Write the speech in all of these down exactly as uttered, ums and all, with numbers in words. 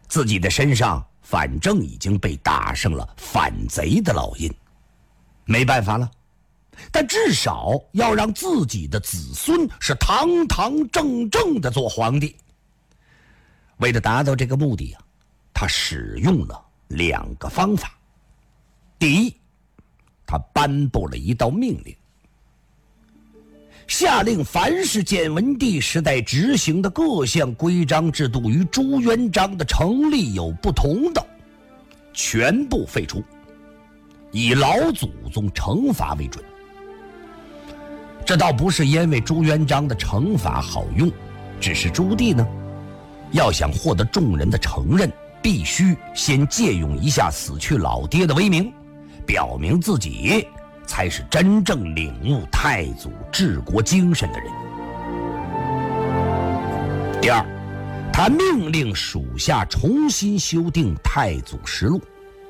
自己的身上反正已经被打上了反贼的烙印，没办法了，但至少要让自己的子孙是堂堂正正的做皇帝。为了达到这个目的啊，他使用了两个方法。第一，他颁布了一道命令，下令凡是建文帝时代执行的各项规章制度与朱元璋的成立有不同的，全部废除，以老祖宗惩罚为准。这倒不是因为朱元璋的惩罚好用，只是朱棣呢，要想获得众人的承认，必须先借用一下死去老爹的威名，表明自己才是真正领悟太祖治国精神的人。第二，他命令属下重新修订《太祖实录》。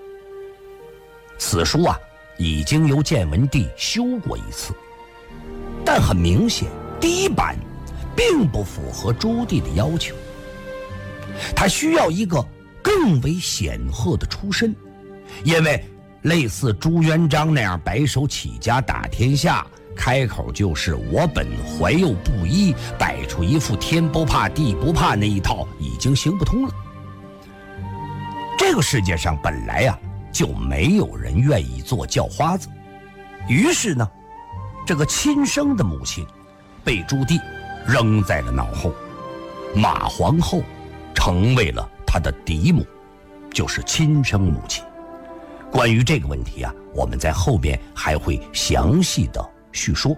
此书啊，已经由建文帝修过一次，但很明显，第一版并不符合朱棣的要求。他需要一个更为显赫的出身，因为类似朱元璋那样白手起家打天下，开口就是我本怀幼不依，摆出一副天不怕地不怕那一套已经行不通了。这个世界上本来啊就没有人愿意做叫花子，于是呢，这个亲生的母亲被朱棣扔在了脑后，马皇后成为了他的嫡母，就是亲生母亲。关于这个问题啊，我们在后边还会详细的叙说。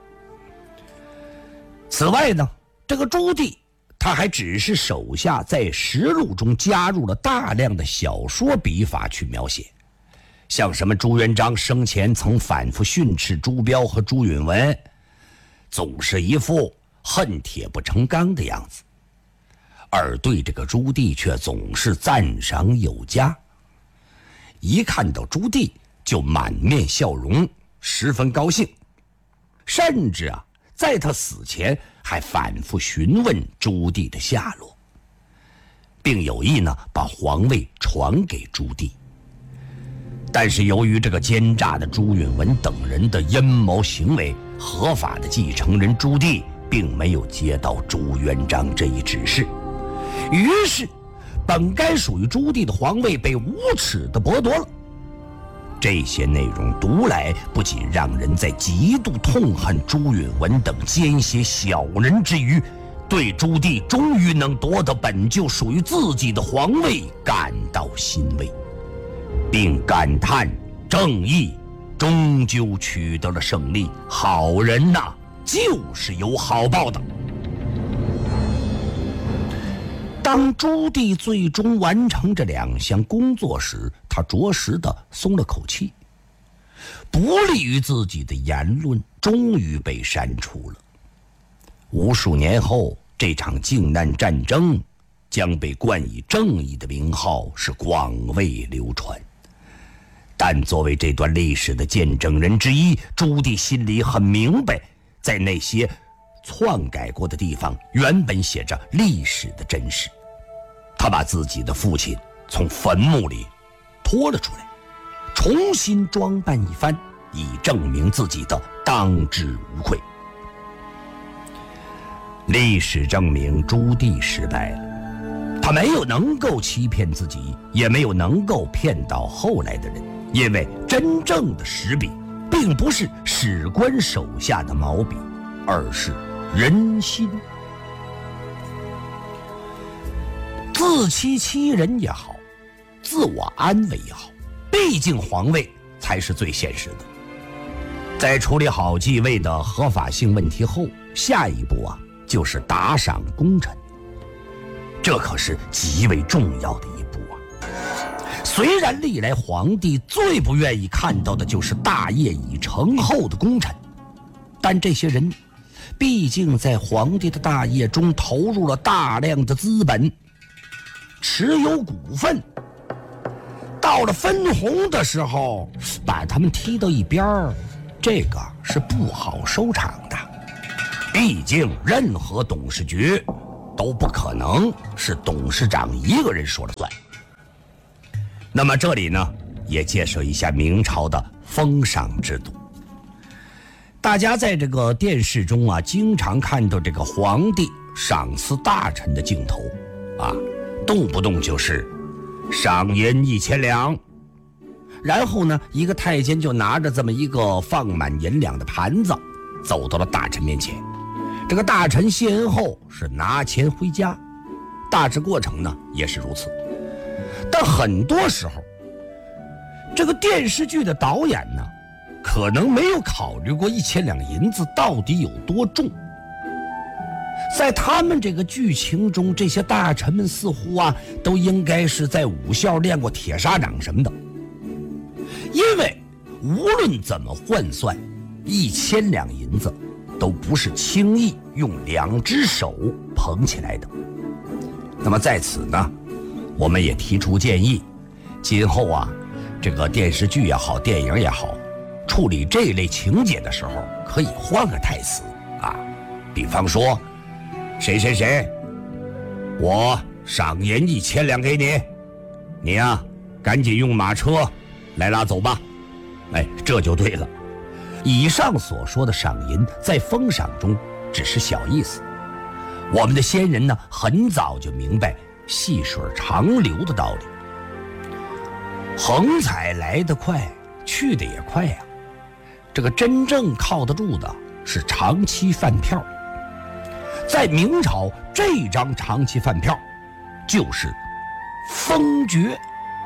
此外呢，这个朱棣他还只是手下在实录中加入了大量的小说笔法去描写，像什么朱元璋生前曾反复训斥朱标和朱允文，总是一副恨铁不成钢的样子，而对这个朱棣却总是赞赏有加。一看到朱棣就满面笑容，十分高兴，甚至啊，在他死前还反复询问朱棣的下落，并有意呢把皇位传给朱棣。但是由于这个奸诈的朱允文等人的阴谋行为，合法的继承人朱棣并没有接到朱元璋这一指示，于是本该属于朱棣的皇位被无耻地剥夺了。这些内容读来，不仅让人在极度痛恨朱允文等奸邪小人之余，对朱棣终于能夺得本就属于自己的皇位感到欣慰，并感叹正义终究取得了胜利，好人呐，就是有好报的。当朱棣最终完成这两项工作时，他着实的松了口气，不利于自己的言论终于被删除了。无数年后，这场靖难战争将被冠以正义的名号，是广为流传。但作为这段历史的见证人之一，朱棣心里很明白，在那些篡改过的地方原本写着历史的真实。他把自己的父亲从坟墓里拖了出来，重新装扮一番，以证明自己的当之无愧。历史证明朱棣失败了，他没有能够欺骗自己，也没有能够骗到后来的人，因为真正的实笔并不是史官手下的毛笔，而是人心。自欺欺人也好，自我安慰也好，毕竟皇位才是最现实的。在处理好继位的合法性问题后，下一步啊，就是打赏功臣，这可是极为重要的一步啊。虽然历来皇帝最不愿意看到的就是大业已成后的功臣，但这些人毕竟在皇帝的大业中投入了大量的资本，持有股份，到了分红的时候把他们踢到一边儿，这个是不好收场的。毕竟任何董事局都不可能是董事长一个人说了算。那么这里呢，也介绍一下明朝的封赏制度。大家在这个电视中啊，经常看到这个皇帝赏赐大臣的镜头啊，动不动就是赏银一千两，然后呢，一个太监就拿着这么一个放满银两的盘子，走到了大臣面前。这个大臣谢恩后是拿钱回家，大致过程呢也是如此。但很多时候，这个电视剧的导演呢，可能没有考虑过一千两银子到底有多重。在他们这个剧情中，这些大臣们似乎啊，都应该是在武校练过铁砂掌什么的，因为无论怎么换算，一千两银子都不是轻易用两只手捧起来的。那么在此呢，我们也提出建议，今后啊，这个电视剧也好，电影也好，处理这类情节的时候，可以换个台词啊，比方说，谁谁谁，我赏银一千两给你，你呀、啊，赶紧用马车来拉走吧。哎，这就对了。以上所说的赏银，在封赏中只是小意思。我们的先人呢，很早就明白细水长流的道理。横财来得快，去得也快呀、啊。这个真正靠得住的是长期饭票。在明朝，这张长期饭票就是封爵。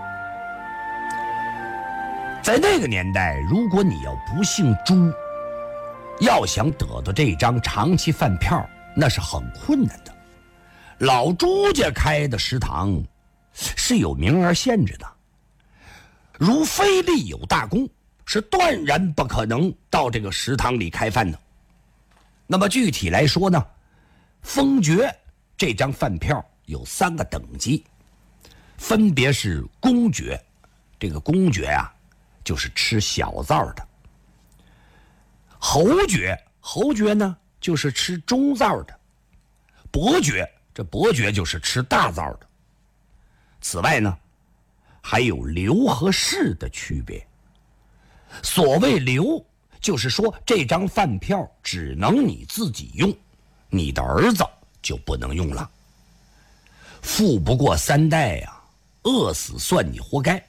在那个年代，如果你要不姓朱，要想得到这张长期饭票，那是很困难的。老朱家开的食堂是有名额限制的，如非立有大功，是断然不可能到这个食堂里开饭的。那么具体来说呢，封爵这张饭票有三个等级，分别是公爵，这个公爵啊，就是吃小灶的；侯爵，侯爵呢就是吃中灶的；伯爵，这伯爵就是吃大灶的。此外呢，还有刘和士的区别。所谓刘，就是说这张饭票只能你自己用，你的儿子就不能用了。富不过三代呀、啊，饿死算你活该。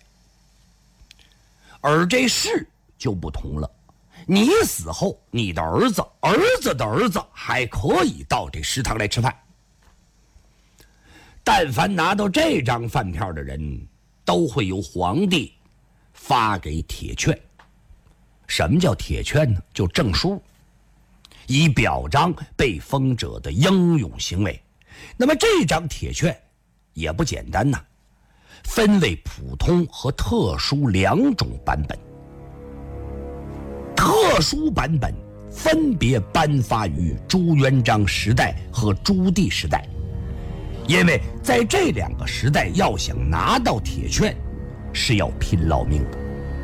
而这士就不同了，你死后，你的儿子、儿子的儿子还可以到这食堂来吃饭。但凡拿到这张饭票的人，都会由皇帝发给铁券。什么叫铁券呢？就证书，以表彰被封者的英勇行为。那么这张铁券也不简单呐，分为普通和特殊两种版本。特殊版本分别颁发于朱元璋时代和朱棣时代，因为在这两个时代要想拿到铁券是要拼老命的。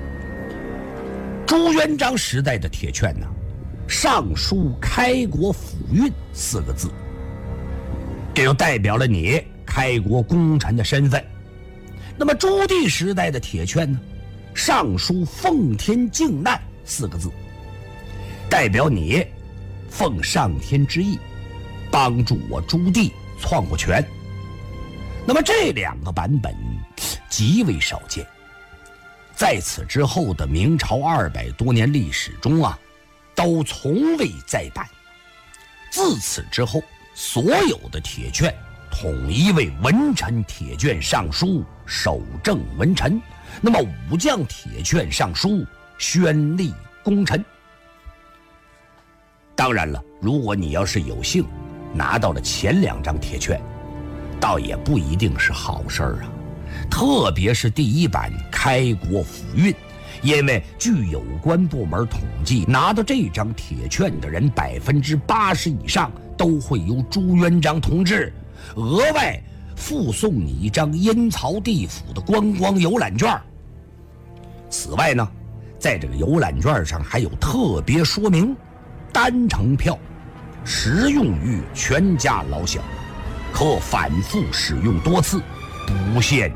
朱元璋时代的铁券呢，上书开国府运四个字，这就代表了你开国功臣的身份。那么朱棣时代的铁券呢，上书奉天靖难四个字，代表你奉上天之意，帮助我朱棣篡过权。那么这两个版本极为少见，在此之后的明朝二百多年历史中啊，都从未再版。自此之后，所有的铁券统一为文臣铁券上书守正文臣，那么武将铁券上书宣立功臣。当然了，如果你要是有幸拿到了前两张铁券，倒也不一定是好事儿啊。特别是第一版开国府运，因为据有关部门统计，拿到这张铁券的人百分之八十以上都会由朱元璋同志额外附送你一张阴曹地府的观光游览券。此外呢，在这个游览券上还有特别说明，单程票，适用于全家老小， 可反复使用多次，不限